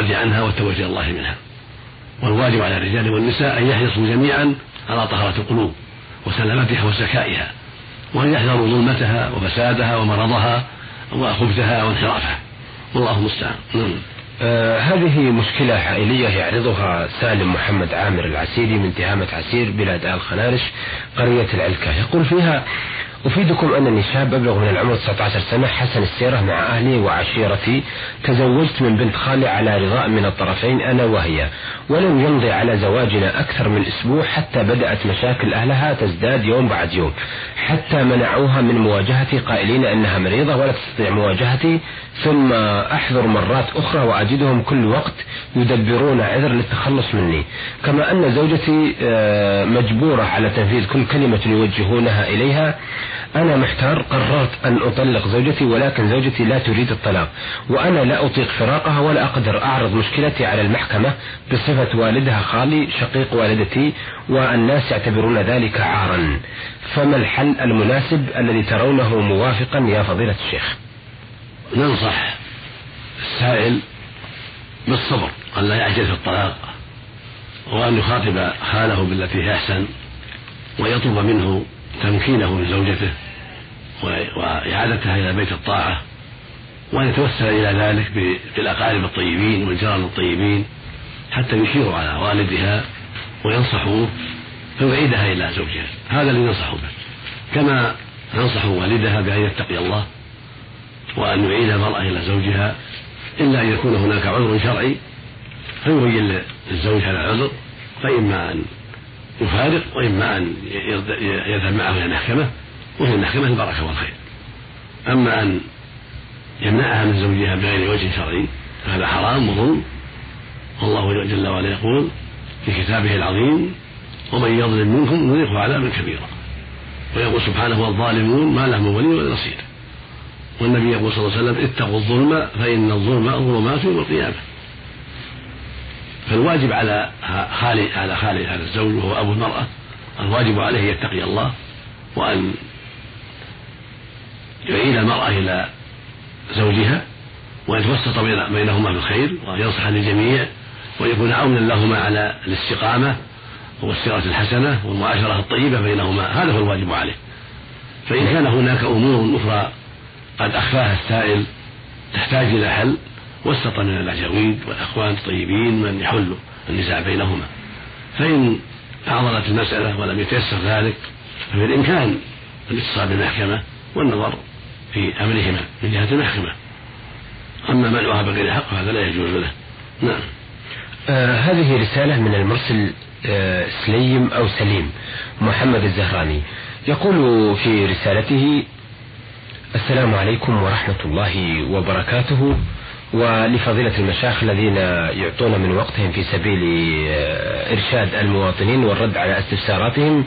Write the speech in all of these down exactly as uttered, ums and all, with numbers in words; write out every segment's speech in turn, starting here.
الرد عنها والتوبة إلى الله منها. والواجب على الرجال والنساء أن يحرصوا جميعا على طهارة القلوب وسلامتها وزكائها، وأن يحذروا ظلمتها وفسادها ومرضها وخبثها وانحرافها، والله المستعان. آه هذه مشكلة عائلية يعرضها سالم محمد عامر العسيري من تهامة عسير بلاد آل خنارش قرية العلكة. يقول فيها: أفيدكم أنني شاب أبلغ من العمر تسعة عشر سنة، حسن السيرة مع أهلي وعشيرتي، تزوجت من بنت خالي على رضاء من الطرفين أنا وهي، ولم يمضي على زواجنا أكثر من أسبوع حتى بدأت مشاكل أهلها تزداد يوم بعد يوم، حتى منعوها من مواجهتي قائلين أنها مريضة ولا تستطيع مواجهتي، ثم أحضر مرات أخرى وأجدهم كل وقت يدبرون عذر للتخلص مني، كما أن زوجتي مجبورة على تنفيذ كل كلمة يوجهونها إليها. أنا محتار، قررت أن أطلق زوجتي ولكن زوجتي لا تريد الطلاق، وأنا لا أطيق فراقها ولا أقدر أعرض مشكلتي على المحكمة بصفة والدها خالي شقيق والدتي، والناس يعتبرون ذلك عارا، فما الحل المناسب الذي ترونه موافقا يا فضيلة الشيخ؟ ننصح السائل بالصبر، أن لا يعجل في الطلاق، وأن يخاطب خاله بالتي هي أحسن، ويطلب منه تمكينه من زوجته وإعادتها إلى بيت الطاعة، وأن يتوسل إلى ذلك بالأقارب الطيبين والجيران الطيبين حتى يشيروا على والدها وينصحوه فيعيدها إلى زوجها. هذا الذي ينصح به، كما ينصح والدها بأن يتقي الله وأن يعيد المرأة إلى زوجها، إلا أن يكون هناك عذر شرعي فيبين للزوج هذا العذر، فإما أن يفارق وإما أن يذهب معه إلى المحكمة، وفي المحكمة البركة والخير. أما أن يمنعها من زوجها بغير وجه شرعي فهذا حرام وظلم، والله جل وعلا يقول في كتابه العظيم: ومن يظلم منكم نذيقه عذابا كبيرا، ويقول سبحانه: والظالمون ما لهم ولي ولا نصير. والنبي يقول صلى الله عليه وسلم: اتقوا الظلم فإن الظلم ظلمات يوم القيامة. فالواجب على خالي على خالي هذا الزوج وهو أبو المرأة، الواجب عليه يتقي الله، وأن يعيد المرأة إلى زوجها، ويتوسط بينهما بالخير، وينصح للجميع، ويكون عونا لهما على الاستقامة والسيرة الحسنة والمعاشرة الطيبة بينهما. هذا هو الواجب عليه. فإن كان هناك أمور أخرى قد أخفاها السائل تحتاج إلى حل، وسط من الأجاويد والأخوان الطيبين من يحل النزاع بينهما. فإن أعضلت المسألة ولم يتيسر ذلك ففي الإمكان الاتصال بالمحكمة والنظر في أمرهما من جهة المحكمة. أما منعها بغير حق هذا لا يجوز له. نعم. آه هذه رسالة من المرسل آه سليم أو سليم محمد الزهراني، يقول في رسالته: السلام عليكم ورحمة الله وبركاته، ولفضيلة المشايخ الذين يعطون من وقتهم في سبيل إرشاد المواطنين والرد على استفساراتهم،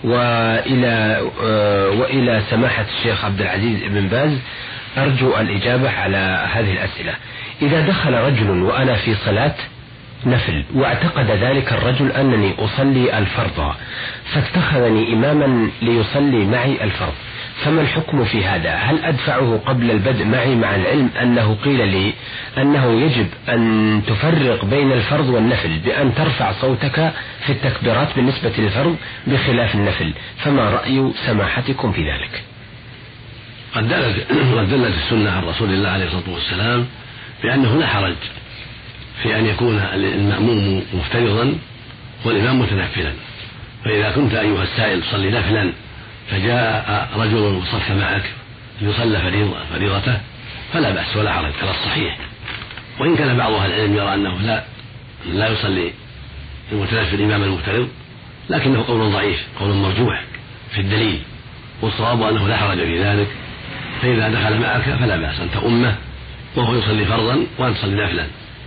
وإلى وإلى سماحة الشيخ عبد العزيز بن باز، أرجو الإجابة على هذه الأسئلة. إذا دخل رجل وأنا في صلاة نفل واعتقد ذلك الرجل أنني أصلي الفرض فاتخذني إماما ليصلي معي الفرض، فما الحكم في هذا؟ هل أدفعه قبل البدء معي مع العلم أنه قيل لي أنه يجب أن تفرق بين الفرض والنفل بأن ترفع صوتك في التكبيرات بالنسبة للفرض بخلاف النفل، فما رأي سماحتكم في ذلك؟ قد دلت السنة عن رسول الله عليه الصلاة والسلام بأنه لا حرج في أن يكون المأموم مفترضا والإمام متنفلا. فإذا كنت أيها السائل تصلي نفلا فجاء رجل وصف معك ليصلى فريضته فلا بأس ولا حرج على الصحيح. وإن كان بعض أهل العلم يرى أنه لا لا يصلي المتنفل الإمام المفترض، لكنه قول ضعيف، قول مرجوح في الدليل، والصواب أنه لا حرج في ذلك. فإذا دخل معك فلا بأس أن تؤمه وهو يصلي فرضا وأن تصلي نفلا،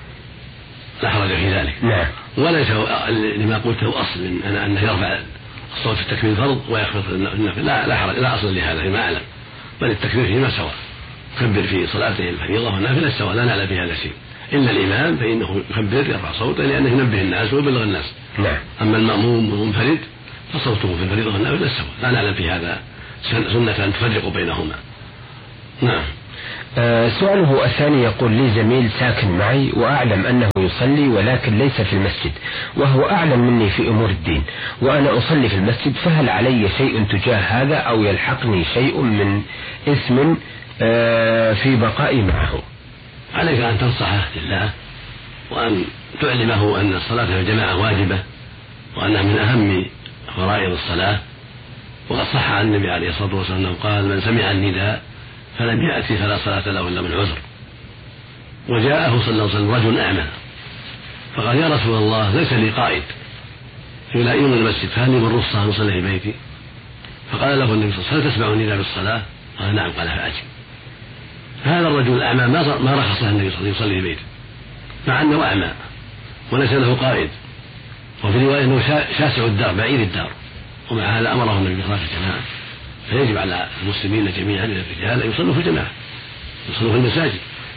لا حرج في ذلك. نعم. وليس لما قلته أصل من أنه يرفع الصوت في التكبير الفرض ويخفض النفل، لا لا حرج، لا أصل لهذا فيما أعلم، بل التكبير فيما سواء، كبر في صلاته الفريضة والنافلة سواء، لا نعلم في هذا شيء، إلا الإمام فإنه يكبر يرفع صوته لأنه ينبه الناس ويبلغ الناس. نعم. أما المأموم والمنفرد فصوته في الفريضة والنافلة سواء، لا نعلم في هذا سنة أن تفرق بينهما. نعم. آه سؤاله الثاني يقول: لي زميل ساكن معي وأعلم أنه يصلي ولكن ليس في المسجد، وهو أعلم مني في أمور الدين، وأنا أصلي في المسجد، فهل علي شيء تجاه هذا أو يلحقني شيء من إثم آه في بقائي معه؟ عليك أن تنصحه لله، وأن تعلمه أن الصلاة في الجماعة واجبة، وأنها من أهم فرائض الصلاة. وقد صح عن النبي عليه الصلاة والسلام أنه قال: من سمع النداء فلم يأتي فلا صلاة له إلا من عذر. وجاءه صلى الله عليه وسلم رجل أعمى فقال: يا رسول الله، ليس لي قائد يلائمني المسجد، فهل لي من رخصة أن أصلي في بيتي؟ فقال له النبي صلى الله عليه وسلم: هل تسمع النداء بالصلاة؟ قال: نعم. قال: فأجب. هذا الرجل الأعمى ما رخص له النبي صلى الله عليه وسلم يصلي في بيته، مع أنه أعمى وليس له قائد، وفي رواية أنه شاسع الدار بعيد الدار، ومع هذا أمره النبي بصلاة الجماعة. فيجب على المسلمين جميعا الرجال أن يصلوا في الجماعة، يصلوا في المساجد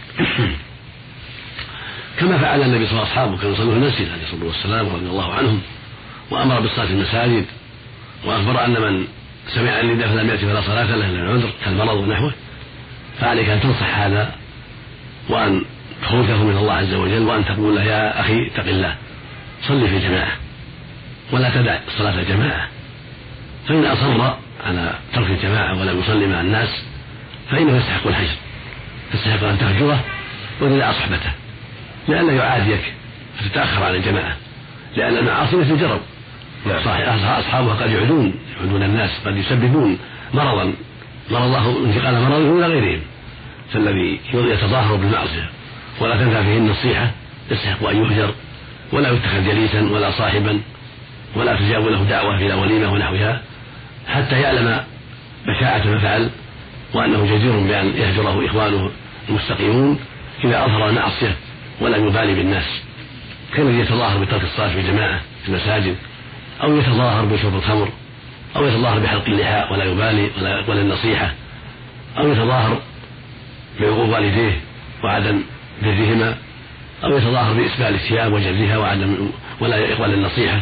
كما فعل النبي صلى الله عليه وسلم. أصحابه كانوا يصلوا في المسجد عليه الصلاة والسلام رضي الله عنهم، وأمر بالصلاة في المساجد، وأخبر أن من سمع النداء فلم يأتي فلا صلاة له إلا العذر كالمرض ونحوه. فعليك أن تنصح هذا، وأن تخوفه من الله عز وجل، وأن تقول له: يا أخي اتق الله، صلي في الجماعة ولا تدع صلاة الجماعة، فإن أصر على ترك الجماعة ولا يصلي مع الناس فإنه يستحق الحجر، يستحق أن تهجره وتدع صحبته، لئلا يعاديك فتتأخر عن الجماعة، لأن المعاصي مثل الجرب. صحيح أصحابها قد يعدون يعدون الناس، قد يسببون مرضا مر الله انتقال مرضه إلى غيرهم، فالذي يتظاهر بالمعصية ولا تنفع فيه النصيحة يستحق أن يهجر، ولا يتخذ جليسا ولا صاحبا، ولا تجاب له دعوة إلى وليمة ونحوها، حتى يعلم بشاعة ما فعل، وأنه جدير بأن يهجره إخوانه المستقيمون إذا أظهر المعصية ولم يبالي بالناس، كالذي يتظاهر بترك الصلاة في جماعة في المساجد، أو يتظاهر بشرب الخمر، أو يتظاهر بحلق اللحى ولا يبالي ولا يقبل النصيحة، أو يتظاهر بعقوق والديه وعدم برهما، أو يتظاهر بإسبال الثياب وجلدها وعدم ولا يقبل النصيحة،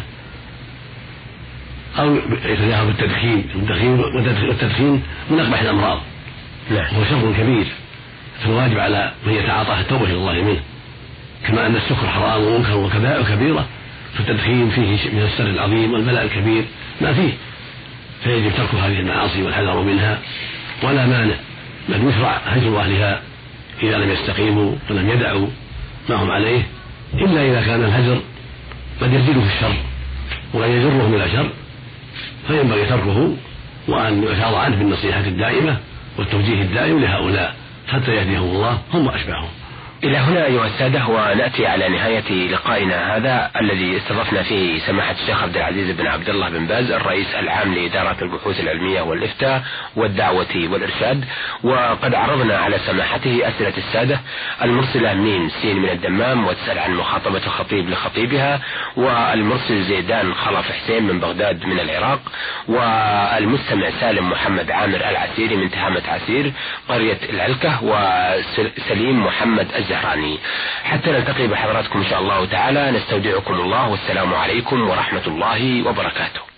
أو يتظاهر بالتدخين. والتدخين من أقبح الأمراض، هو شر كبير، فالواجب على من يتعاطاه التوبة إلى الله منه، كما أن السكر حرام ومنكر وكبيرة، فالتدخين فيه من السر العظيم والبلاء الكبير ما فيه، فيجب ترك هذه المعاصي والحذر منها، ولا مانع بل يشرع هجر أهلها إذا لم يستقيموا ولم يدعوا ما هم عليه، إلا إذا كان الهجر قد يزيد في الشر وقد يجرهم إلى شر، فينبغي تركه وأن يعتاض عنه بالنصيحة الدائمة والتوجيه الدائم لهؤلاء حتى يهديهم الله هم وأشباههم. إلى هنا أيها السادة ونأتي على نهاية لقائنا هذا الذي استضفنا فيه سماحة الشيخ عبد العزيز بن عبد الله بن باز الرئيس العام لإدارة البحوث العلمية والإفتاء والدعوة والإرشاد، وقد عرضنا على سماحته أسئلة السادة المرسلة ميم سين من الدمام وتسأل عن مخاطبة الخطيب لخطيبها، والمرسل زيدان خلف حسين من بغداد من العراق، والمستمع سالم محمد عامر العسيري من تهامة عسير قرية العلكة، وسليم محمد الزهراني. حتى نلتقي بحضراتكم إن شاء الله تعالى نستودعكم الله، والسلام عليكم ورحمة الله وبركاته.